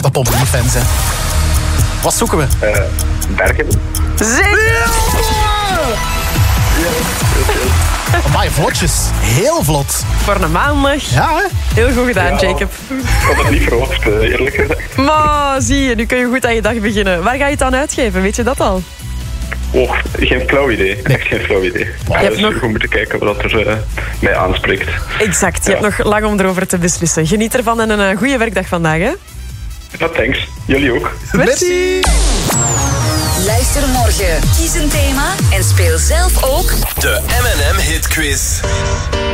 de Pommelien-fans, hè. Wat zoeken we? Bergen. Zeker! Amai, vlotjes. Heel vlot. Voor een maandag. Ja, hè? Heel goed gedaan, Ja. Jacob. Ik had het niet verwacht, eerlijk gezegd. Maar zie je, nu kun je goed aan je dag beginnen. Waar ga je het aan uitgeven? Weet je dat al? Oh, geen flauw idee. Echt geen flauw idee. Je hebt Dus nog- goed moeten kijken wat er mij aanspreekt. Exact. Je Ja. hebt nog lang om erover te beslissen. Geniet ervan en een goede werkdag vandaag, hè? Ja, thanks. Jullie ook. Merci. Luister morgen, kies een thema en speel zelf ook De M&M Hit Quiz.